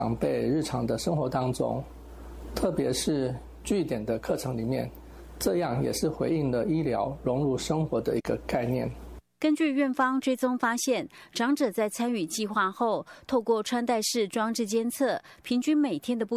长辈日常的生活当中，特别是据点的课程里面，这样也是回应了医疗融入生活的一个概念。 根据院方追踪发现，长者在参与计划后，透过穿戴式装置监测，平均每天的步